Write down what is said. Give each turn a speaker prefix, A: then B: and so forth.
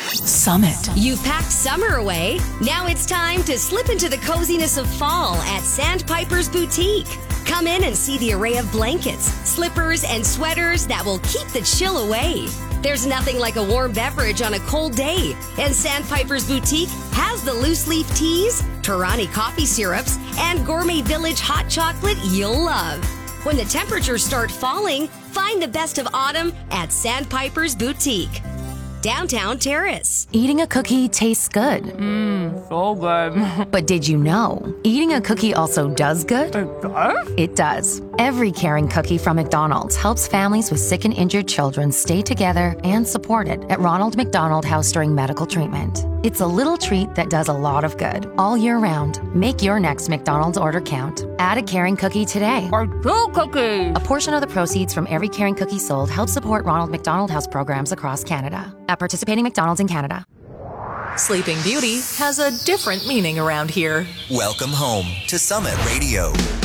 A: Summit.
B: You've packed summer away. Now it's time to slip into the coziness of fall at Sandpiper's Boutique. Come in and see the array of blankets, slippers, and sweaters that will keep the chill away. There's nothing like a warm beverage on a cold day, and Sandpiper's Boutique has the loose leaf teas, Torani coffee syrups, and Gourmet Village hot chocolate you'll love. When the temperatures start falling, find the best of autumn at Sandpiper's Boutique. Downtown Terrace.
A: Eating a cookie tastes good.
C: So good.
A: But did you know, eating a cookie also does good?
C: It does?
A: It does. Every caring cookie from McDonald's helps families with sick and injured children stay together and supported at Ronald McDonald House during medical treatment. It's a little treat that does a lot of good all year round. Make your next McDonald's order count. Add a caring cookie today.
C: Or 2 cookies.
A: A portion of the proceeds from every caring cookie sold helps support Ronald McDonald House programs across Canada. At participating McDonald's in Canada.
D: Sleeping Beauty has a different meaning around here.
E: Welcome home to Summit Radio.